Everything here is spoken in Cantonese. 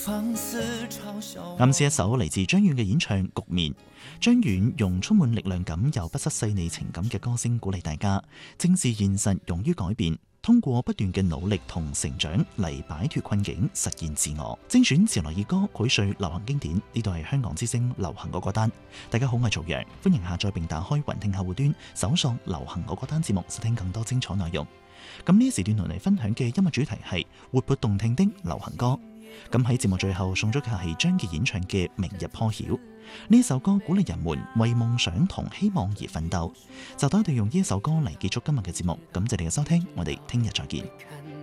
啱先一首嚟自張遠嘅演唱《局面》，張遠用充滿力量感又不失細膩情感嘅歌聲鼓勵大家正視現實，勇於改變，通過不斷嘅努力同成長嚟擺脫困境，實現自我。精選潮流熱歌，膾萃流行經典，呢度係香港之聲流行歌單。大家好，我係曹陽，歡迎下載並打開雲聽客戶端，搜索流行歌單節目，收聽更多精彩內容。咁呢一時段同你分享嘅音樂主題係活潑動聽的流行歌。咁喺節目最後送咗嘅係張傑演唱嘅《明日破曉》。呢首歌鼓勵人們為夢想同希望而奮鬥。就等我哋用呢一首歌嚟結束今日嘅節目。感謝你嘅收聽，我哋聽日再見。